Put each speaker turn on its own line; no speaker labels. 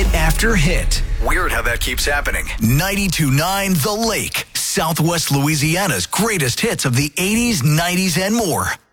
after hit. Weird how that keeps happening. 92.9 The Lake, Southwest Louisiana's greatest hits of the 80s, 90s, and more.